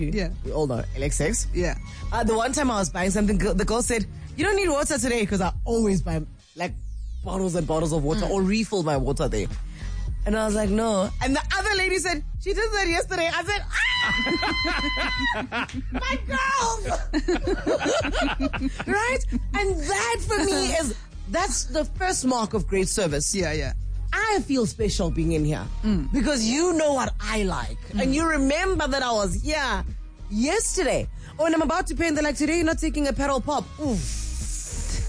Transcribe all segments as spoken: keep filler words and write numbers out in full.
Yeah. We all know L X X. Yeah. Uh, the one time I was buying something, the girl said, "You don't need water today," because I always buy like bottles and bottles of water mm. or refill my water there. And I was like, no. And the other lady said, she did that yesterday. I said, ah! My girls! Right? And that for me is, that's the first mark of great service. Yeah, yeah. I feel special being in here mm. because you know what I like. Mm. And you remember that I was here yesterday. Oh, and I'm about to pay and they're like, today you're not taking a pedal pop. Oof.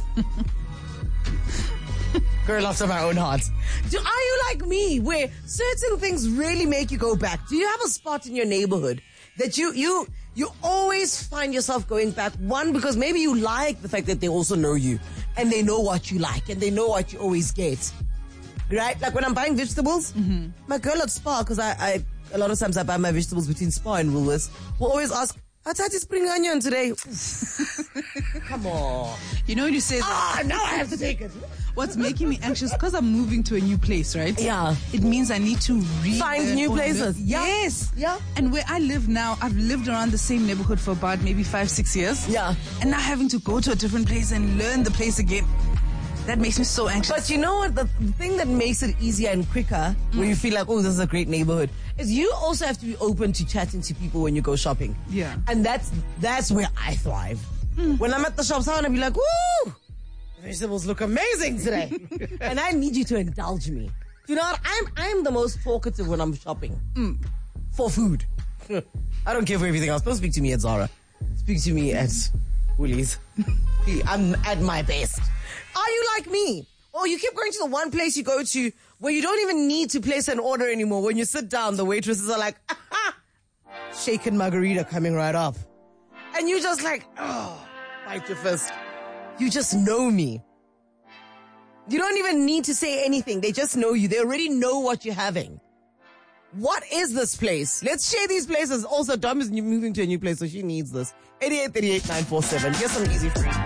Girl after my own heart. Do, are you like me where certain things really make you go back? Do you have a spot in your neighborhood that you, you, you always find yourself going back? One, because maybe you like the fact that they also know you and they know what you like and they know what you always get. Right? Like when I'm buying vegetables, mm-hmm. my girl at Spar, because I, I, a lot of times I buy my vegetables between Spar and Woolworths, will always ask, I tried to spring onion today. Come on. You know when you say that? Ah, now I have to take it. What's making me anxious, because I'm moving to a new place, right? Yeah. It means I need to re- find new places. Yeah. Yes. Yeah. And where I live now, I've lived around the same neighborhood for about maybe five, six years. Yeah. And now having to go to a different place and learn the place again. That makes me so anxious. But you know what? The thing that makes it easier and quicker mm. when you feel like, oh, this is a great neighborhood, is you also have to be open to chatting to people when you go shopping. Yeah. And that's that's where I thrive. Mm. When I'm at the shops, I want to be like, woo! The vegetables look amazing today. And I need you to indulge me. You know what? I'm I'm the most talkative when I'm shopping. Mm. For food. I don't care for everything else. Don't speak to me at Zara. Speak to me at Woolies. I'm at my best. Are you like me? Or you keep going to the one place you go to where you don't even need to place an order anymore. When you sit down, the waitresses are like, aha, shaken margarita coming right up. And you just like, oh, bite your fist. You just know me. You don't even need to say anything. They just know you. They already know what you're having. What is this place? Let's share these places. Also, Dom is moving to a new place, so she needs this. eight eight three eight nine four seven. Here's some easy free.